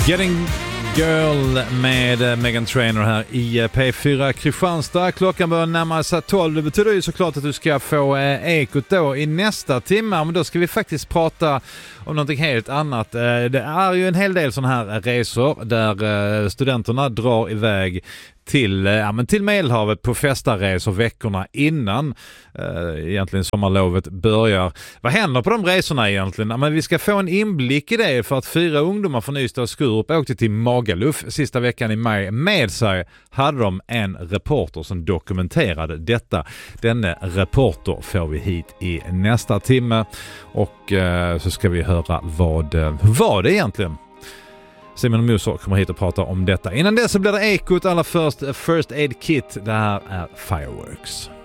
Getting Girl med Meghan Trainor här i P4 Kristianstad. Klockan börjar närma sig 12. Det betyder ju såklart att du ska få ekot då i nästa timme. Men då ska vi faktiskt prata om någonting helt annat. Det är ju en hel del sådana här resor där studenterna drar iväg till Medelhavet på festarresor veckorna innan egentligen sommarlovet börjar. Vad händer på de resorna egentligen? Men vi ska få en inblick i det för att 4 ungdomar från Ystad och Skurup åkte till Magaluf sista veckan i maj. Med sig hade de en reporter som dokumenterade detta. Denne reporter får vi hit i nästa timme och så ska vi höra vad det egentligen. Simon Musor kommer hit och prata om detta. Innan dess så blir det ekot, allra först First Aid Kit. Det här är Fireworks.